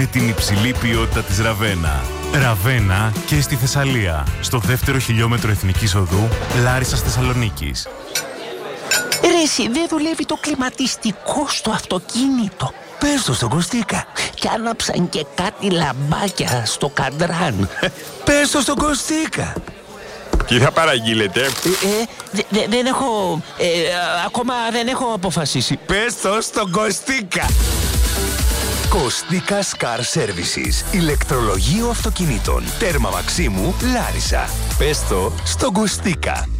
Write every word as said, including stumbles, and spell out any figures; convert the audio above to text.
με την υψηλή ποιότητα της Ραβένα. Ραβένα και στη Θεσσαλία, στο δεύτερο χιλιόμετρο Εθνικής Οδού, Λάρισσας Θεσσαλονίκης. Ρε εσύ, δεν δουλεύει το κλιματιστικό στο αυτοκίνητο. Πες το στον Κωστίκα. Κι άναψαν και κάτι λαμπάκια στο καντράν. Πες το στον Κωστίκα. Τι θα παραγγείλετε? Ε, ε, δε, δε, δεν έχω... Ε, ακόμα δεν έχω αποφασίσει. Πες το στον Κωστίκα. Κωστίκα Car Services. Ηλεκτρολογείο αυτοκινήτων. Τέρμα Μαξίμου, Λάρισα. Πες το στον Κωστίκα.